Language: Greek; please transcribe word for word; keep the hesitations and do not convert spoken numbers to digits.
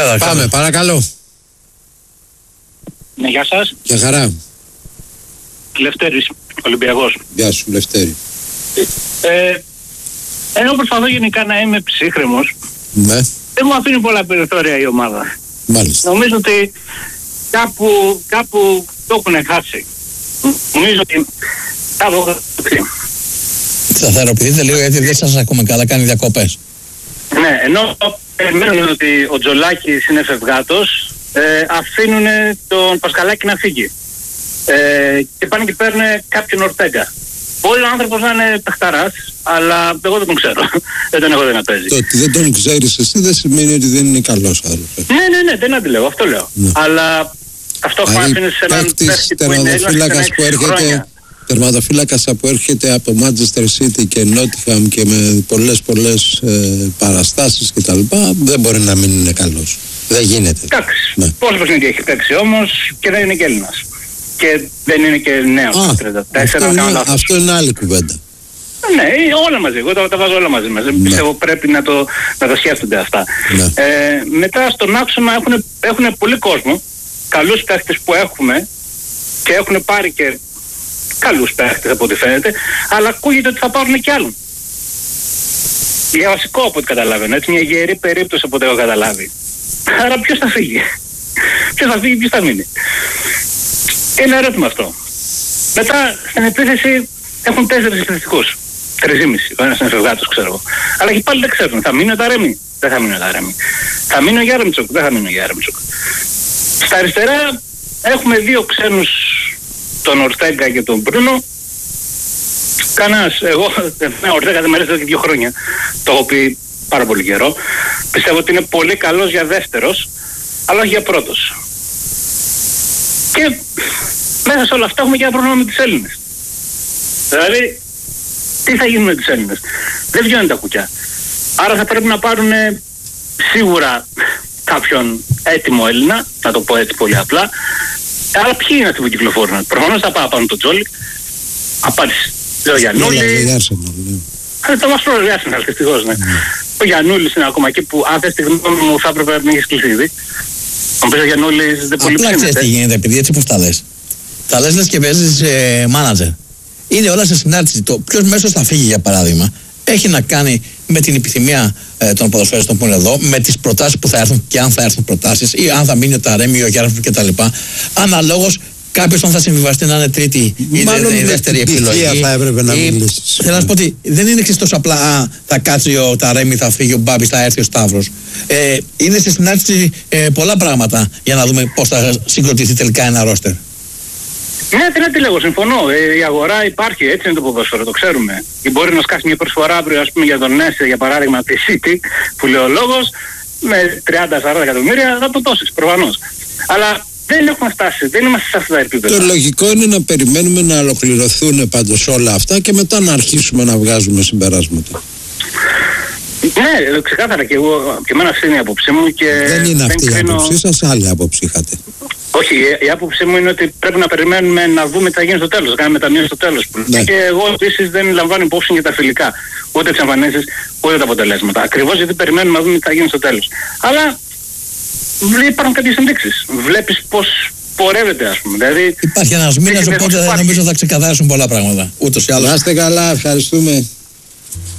Έλα, Πάμε, καλά. παρακαλώ. Ναι, γεια σας. Γεια χαρά. Λευτέρης, Ολυμπιακός. Γεια σου, Λευτέρη. Ε, ενώ προσπαθώ γενικά να είμαι ψύχρεμος, Ναι, δεν μου αφήνει πολλά περιθώρια η ομάδα. μάλιστα. Νομίζω ότι κάπου, κάπου το έχουν χάσει. Νομίζω ότι κάπου έχουν χάσει. Σταθεροποιηθείτε λίγο γιατί δεν σας ακούμε καλά, κάνει διακοπές. Ναι, ενώ περιμένουν ότι ο Τζολάκης είναι φευγάτος, ε, αφήνουν τον Πασκαλάκη να φύγει. Ε, και πάνε και παίρνουν κάποιον Ορτέγκα. Μπορεί ο άνθρωπος να είναι παιχταράς, αλλά εγώ δεν τον ξέρω. Δεν τον έχω δει να παίζει. Το ότι δεν τον ξέρεις εσύ δεν σημαίνει ότι δεν είναι καλός άνθρωπος. Ναι, ναι, ναι, δεν αντιλέγω, αυτό λέω. Ναι. Αλλά αυτόχρονα Δηλαδή, αφήνεις έναν παίκτης παίχτη που είναι Έλληνας και τερματοφύλακας να που έχει έρχεται, χρόνια. τερματοφύλακας που έρχεται από Manchester City και Nottingham και με πολλές πολλές ε, παραστάσεις κτλ. Δεν μπορεί να μην είναι καλός. Δεν γίνεται. Εντάξει, Ναι. πόσο παιχνίδι έχει παίξει όμως και δεν είναι και Έλληνας. Και δεν είναι και νέος. Α, τριάντα αυτό, τέσσερα, να κάνω είναι, λάθος. αυτό είναι άλλη κουβέντα. Ναι, όλα μαζί. Εγώ τα, τα βάζω όλα μαζί μας. Ναι. Πιστεύω πρέπει να, το, να τα σκέφτονται αυτά. Ναι. Ε, μετά στον άξονα έχουν, έχουν πολύ κόσμο. Καλούς παίχτες που έχουμε και έχουν πάρει και καλούς παίχτες από ό,τι φαίνεται. Αλλά ακούγεται ότι θα πάρουν και άλλον. Για βασικό από ό,τι καταλαβαίνω. Έτσι, μια γερή περίπτωση από ό,τι έχω καταλάβει. Άρα ποιος θα φύγει. Ποιος θα φύγει, ποιος θα μείνει. Είναι ερώτημα αυτό. Μετά στην επίθεση έχουν τέσσερις επιθετικούς. Τρισήμιση. Ο ένας είναι φευγάτος, ξέρω εγώ. Αλλά και πάλι δεν ξέρουν. Θα μείνει ο Ταρέμι. Δεν θα μείνει ο Ταρέμι. Θα μείνει ο Γιάρεμτσοκ. Δεν θα μείνει ο Γιάρεμτσοκ. Στα αριστερά έχουμε δύο ξένους, τον Ορτέγκα και τον Μπρούνο. Κανένας. Εγώ, ο Ορτέγκα δεν μου αρέσει εδώ και δύο χρόνια. Το έχω πει πάρα πολύ καιρό. Πιστεύω ότι είναι πολύ καλός για δεύτερος, αλλά όχι για πρώτος. Και μέσα σε όλα αυτά έχουμε και ένα πρόβλημα με τους Έλληνες. Δηλαδή, τι θα γίνει με τους Έλληνες. Δεν βγαίνουν τα κουκιά. Άρα θα πρέπει να πάρουν σίγουρα κάποιον έτοιμο Έλληνα, να το πω έτσι πολύ απλά. Αλλά ποιοι είναι αυτοί που κυκλοφορούν. Προφανώς θα πάω πάνω τον Τζόλι. Απάντηση. Ο Γιαννούλης. Το μας πρόβλημα Arsenal, δυστυχώς, ναι. Ο Γιαννούλης είναι ακόμα εκεί που αν θες τη γνώμη μου θα έπρεπε να μην έχεις κλείσει ήδη. Αν πεις ο Γιαννούλης δεν πολύ Απλά ξέρεις τι γίνεται, επειδή έτσι πως τα λες. Τα λες λες και παίζεις ε, μάνατζερ. Είναι όλα σε συνάρτηση. Το ποιος μέσος θα φύγει, για παράδειγμα, έχει να κάνει με την επιθυμία ε, των ποδοσφαιριστών που είναι εδώ, με τις προτάσεις που θα έρθουν και αν θα έρθουν προτάσεις, ή αν θα μείνει ο Ταρέμι ή ο Γιάννης κτλ. Αναλόγως, κάποιος αν θα συμβιβαστεί να είναι τρίτη ή δε, η δεύτερη επιλογή. Θα έπρεπε να μιλήσεις. Θέλω να σου πω ότι δεν είναι εξής τόσο απλά. Α, θα κάτσει ο Ταρέμι, θα φύγει ο Μπάμπης, θα έρθει ο Σταύρος. Ε, είναι στη συνάρτηση ε, πολλά πράγματα για να δούμε πώς θα συγκροτηθεί τελικά ένα ρόστερ. Ναι, δεν αντιλέγω, συμφωνώ. Ε, η αγορά υπάρχει, έτσι είναι το ποδόσφαιρο, το ξέρουμε. Και μπορεί να σκάσει μια προσφορά αύριο, ας πούμε, για τον Νέσε, για παράδειγμα, τη City, που λέει ο λόγος, με τριάντα σαράντα εκατομμύρια, θα το δώσεις, προφανώς. Αλλά δεν έχουμε φτάσει, δεν είμαστε σε αυτά τα επίπεδα. Το λογικό είναι να περιμένουμε να ολοκληρωθούν πάντως όλα αυτά και μετά να αρχίσουμε να βγάζουμε συμπεράσματα. Ναι, ξεκάθαρα και εγώ, και εμένα αυτή είναι η άποψή μου και Δεν είναι αυτή η κρίνω... άποψή σας, άλλη άποψη είχατε. Όχι, η, η άποψή μου είναι ότι πρέπει να περιμένουμε να δούμε τι θα γίνει στο τέλος, να κάνουμε μεταμείωση στο τέλος. Ναι. Και εγώ επίσης δεν λαμβάνω υπόψη για τα φιλικά, ούτε τις εμφανίσεις, ούτε τα αποτελέσματα. Ακριβώς γιατί περιμένουμε να δούμε τι θα γίνει στο τέλος. Αλλά υπάρχουν κάποιες ενδείξεις. Βλέπεις πώς πορεύεται, ας πούμε. Δηλαδή, υπάρχει ένας μήνας, οπότε υπάρχει. νομίζω θα ξεκαθαρίσουν πολλά πράγματα. Ούτως ή άλλως. Να είστε καλά, ευχαριστούμε.